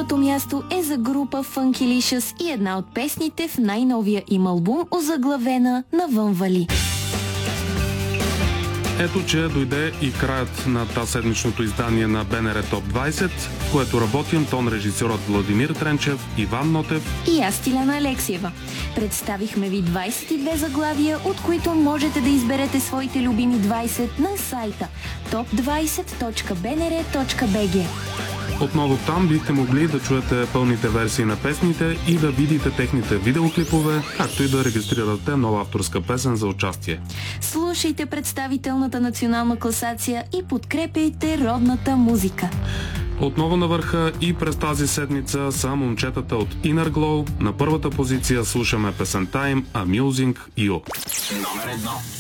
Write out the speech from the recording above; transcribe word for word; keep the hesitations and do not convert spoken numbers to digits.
четвъртото място е за група Funkylicious и една от песните в най-новия им албум, озаглавена "Навън вали". Ето, че дойде и краят на тази седмичното издание на БНР Топ двайсет, в което работим тон режисьорът Владимир Тренчев, Иван Нотев и аз, Тиляна Алексиева. Представихме ви двайсет и две заглавия, от които можете да изберете своите любими двайсет на сайта топ двайсет точка би ен ар точка би джи. Отново там бихте могли да чуете пълните версии на песните и да видите техните видеоклипове, както и да регистрирате нова авторска песен за участие. Слушайте представителната национална класация и подкрепяйте родната музика. Отново на върха и през тази седмица са момчетата от Inner Glow. На първата позиция слушаме песента им Amusing You. Номер едно.